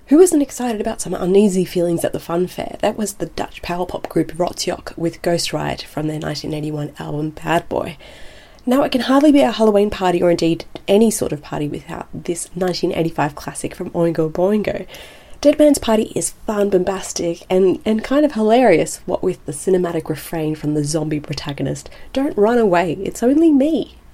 Who isn't excited about some uneasy feelings at the fun fair? That was the Dutch power pop group Rotjoch with Ghost Ride from their 1981 album Bad Boy. Now, it can hardly be a Halloween party, or indeed any sort of party, without this 1985 classic from Oingo Boingo. Dead Man's Party is fun, bombastic, and kind of hilarious, what with the cinematic refrain from the zombie protagonist, "Don't run away, it's only me."